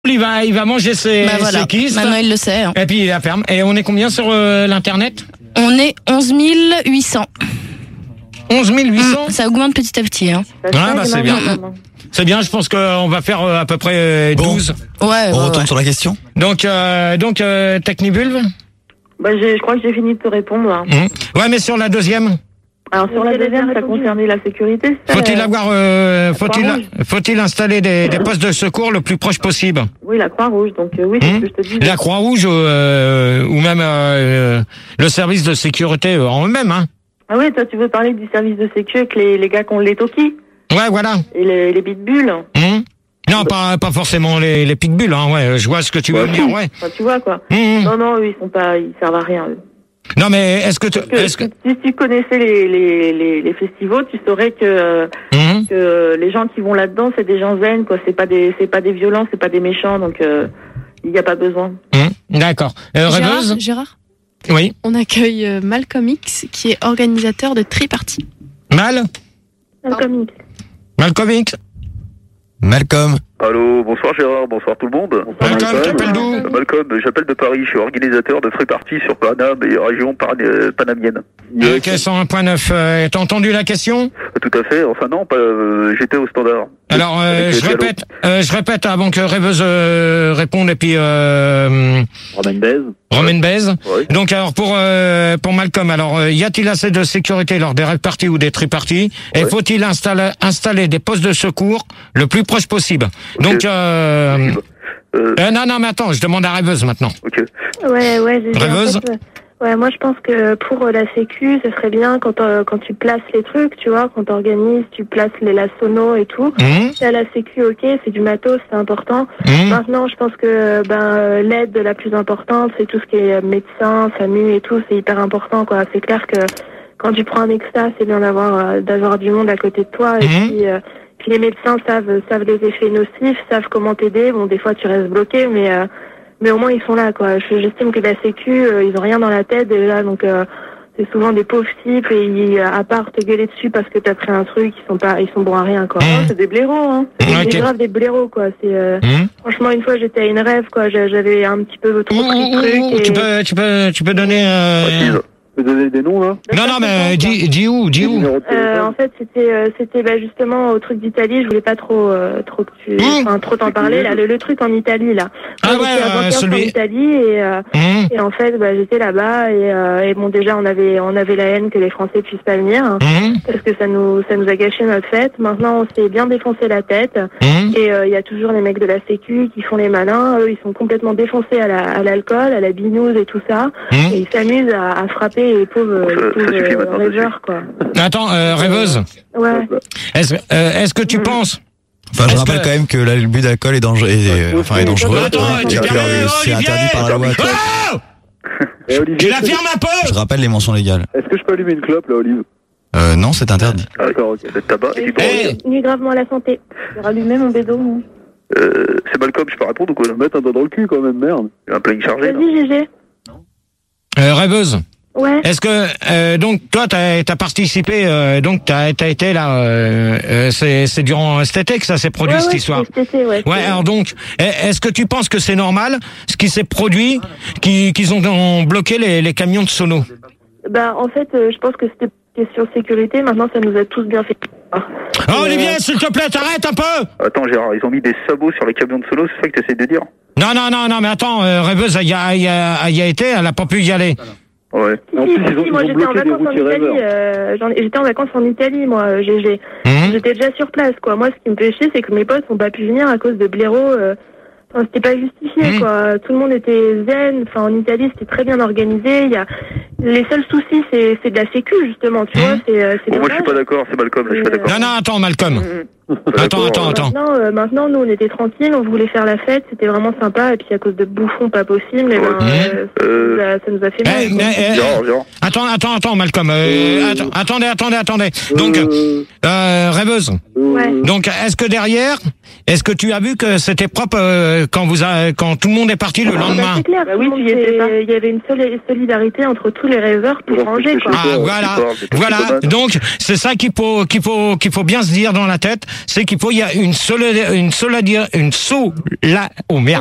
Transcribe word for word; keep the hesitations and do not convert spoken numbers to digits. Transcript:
Il va, il va manger ses, Bah voilà. ses kisses. Maintenant il le sait. Hein. Et puis il la ferme. Et on est combien sur euh, l'internet? On est onze mille huit cents. onze mille huit cents. Mmh, ça augmente petit à petit. Hein. Ouais, bah c'est bien. C'est bien, je pense qu'on va faire euh, à peu près euh, douze. Bon. Ouais, On ouais, retourne ouais. sur la question. Donc, euh, donc euh, Technibulve. Bah, j'ai- je crois que j'ai fini de te répondre. Là. Mmh. Ouais, mais sur la deuxième, Alors sur la deuxième, ça concernait la sécurité. c'est ça, faut-il la- avoir, euh, faut-il, Croix-Rouge. faut-il installer des, des postes de secours le plus proche possible? Oui, la Croix-Rouge. Donc euh, oui, c'est Mmh. ce que je te dis. La Croix-Rouge euh, ou même euh, le service de sécurité en eux-mêmes, hein. Ah oui, toi tu veux parler du service de sécu avec les, les gars qui ont les toki Ouais, voilà. et les, les pitbulls. Mmh. Non, pas pas forcément les les pitbulls, hein. Ouais, je vois ce que tu veux me dire, ouais. Enfin, tu vois quoi. Mmh. Non, non, eux, ils sont pas, ils servent à rien. Eux. Non, mais est-ce que tu, Parce que est-ce que, si tu connaissais les, les, les, les festivals, tu saurais que, Mmh. que les gens qui vont là-dedans, c'est des gens zen, quoi. C'est pas des, c'est pas des violents, c'est pas des méchants, donc euh, il n'y a pas besoin. Mmh. D'accord. Euh, rêveuse? Gérard, Gérard, Oui. on accueille euh, Malcolm X, qui est organisateur de Triparty. Mal? Malcolm X. Malcolm X? Malcolm. Allô, bonsoir Gérard, bonsoir tout le monde. Malcolm, t'appelles d'où? Euh, Malcolm, j'appelle de Paris, je suis organisateur de Free Party sur Paname et région par- euh, panamienne. Ok, cent un point neuf. Euh, t'as entendu la question? Euh, Tout à fait, enfin non, pas, euh, j'étais au standard. Alors, euh, Avec le je dialogue. répète, euh, je répète avant que Rêveuse euh, réponde et puis euh, Romain Baise. Romain baise. Oui. Donc, alors pour euh, pour Malcolm, alors euh, y a-t-il assez de sécurité lors des rêves parties ou des triparties? Et Ouais. faut-il installer installer des postes de secours le plus proche possible? Ok. Donc, euh, Euh, euh, non, non, mais attends, je demande à Rêveuse maintenant. ok. Ouais, ouais, j'ai Rêveuse. en fait, euh, ouais, moi je pense que pour euh, la sécu, ce serait bien quand euh, quand tu places les trucs, tu vois, quand t'organises, tu places les la sono et tout. Hum, Là, la sécu, ok, c'est du matos, c'est important. hum. Maintenant, je pense que ben euh, l'aide la plus importante, c'est tout ce qui est euh, médecin, SAMU et tout, c'est hyper important, quoi. C'est clair que quand tu prends un extra, c'est bien d'avoir euh, d'avoir du monde à côté de toi et Mhm. puis. Euh, puis les médecins savent savent les effets nocifs, savent comment t'aider. Bon, des fois tu restes bloqué, mais euh, mais au moins ils sont là, quoi. Je- J'estime que la sécu, euh, ils ont rien dans la tête déjà, donc euh, c'est souvent des pauvres types et ils, à part te gueuler dessus parce que t'as pris un truc, ils sont pas, ils sont bons à rien, quoi. Mhm. C'est des blaireaux, hein. C'est Ok. grave des blaireaux, quoi. C'est euh, Hum. franchement une fois j'étais à une rêve, quoi. J'a- J'avais un petit peu trop pris Ouh, de trucs. ouh, ouh, et- Tu peux, tu peux, tu peux donner. Euh... Précise. Tu peux donner des noms, là? Non, non, mais dis, dis où, dis où. Numéro de Euh, téléphone. en fait, c'était euh, c'était bah, justement au truc d'Italie. Je voulais pas trop euh, trop que tu, Mmh. enfin trop t'en parler là. Le, le truc en Italie là. Ah Moi, ouais, j'étais à euh, Dunkerque, celui- en Italie et euh, Hum, et en fait bah, j'étais là-bas et, euh, et bon déjà on avait on avait la haine que les Français puissent pas venir hein, hum, parce que ça nous ça nous a gâché notre fête. Maintenant on s'est bien défoncé la tête hum. et il y a toujours les mecs de la Sécu qui font les malins. Eux ils sont complètement défoncés à la à l'alcool, à la binouse et tout ça Hum. et ils s'amusent à, à frapper les pauvres, Ça- les ça pauvres suffit euh, maintenant, ça rêveurs quoi. Attends, euh, Rêveuse, Ouais. est-ce euh, est-ce que tu penses? Enfin, je Est-ce rappelle que- quand même que l'abus d'alcool est dangereux, est, enfin, est dangereux. Attends, et tu que, permets, euh, c'est Olivier interdit par la loi. Oh, Eh, Olivier, tu la est-ce que- fermes un Je peu. rappelle les mentions légales. Est-ce que je peux allumer une clope, là, Olive? Euh, non, c'est interdit. Ah, D'accord, ok. Le tabac et du Eh, Nuit gravement à la santé. J'ai rallumé mon bédo. moi. Euh, c'est Malcolm, je peux répondre ou quoi? Mettre un doigt dans le cul, quand même, merde. J'ai un planning chargé, là. Vas-y, G G. euh, Rêveuse. Ouais. Est-ce que euh, donc toi t'as as participé euh, donc t'as as été là euh, euh, c'est c'est durant cet été que ça s'est produit Ouais, cette ouais, histoire. c'est cet été, ouais. Ouais, alors donc, est- est-ce que tu penses que c'est normal ce qui s'est produit, qui- qu'ils ont, ont bloqué les, les camions de sono? Bah, en fait, euh, je pense que c'était question sécurité. Maintenant, ça nous a tous bien fait. Oh, Olivier, s'il te plaît, t'arrêtes un peu. Attends Gérard, ils ont mis des sabots sur les camions de solo, c'est ça que tu essaies de dire? Non, non, non, non, mais attends, euh, Rêveuse, elle y a, elle y a, elle y a été, elle a pas pu y aller. Ouais. Et en Si, plus, si, ils ont, si, ils moi ont j'étais en bloqué des vacances en routiers Italie. rêveurs. Euh, j'en- j'étais en vacances en Italie, moi, G G. Hum, J'étais déjà sur place, quoi. Moi, ce qui me fait chier, c'est que mes potes n'ont pas pu venir à cause de blaireaux. Euh, enfin, c'était pas justifié, Mmh. quoi. Tout le monde était zen. Enfin, en Italie, c'était très bien organisé. Il y a les seuls soucis, c'est c'est de la sécu, justement. Tu Mmh. vois, c'est euh, c'est Bon, moi je suis dommage. pas d'accord, c'est Malcolm, là, je suis pas Et, d'accord. Non, non, attends, Malcolm. Pas Attends, d'accord, attends, euh, attends. Maintenant, euh, maintenant, nous, on était tranquilles, on voulait faire la fête, c'était vraiment sympa, et puis à cause de bouffons pas possible, et ben, Ouais. euh, ça, Euh, nous a, ça nous a fait Eh, mal. quoi. mais, eh, Gérard, Gérard. attends, attends, attends, Malcolm. Euh, Euh. attends, attendez, attendez, attendez. Donc, Euh, euh, Rêveuse. Ouais. Donc, est-ce que derrière, est-ce que tu as vu que c'était propre euh, quand vous a, quand tout le monde est parti le Bah, lendemain? c'est clair, Bah tout oui, le monde tu y étais s'est- pas. il y avait une soli- solidarité entre tous les rêveurs pour Bon, ranger, c'est quoi. chez Ah, toi, voilà, tu parles, c'est ton voilà. psychopathe. Donc, c'est ça qu'il faut, qu'il faut, qu'il faut bien se dire dans la tête. c'est qu'il faut y a une sola, une sola, une sola, oh merde.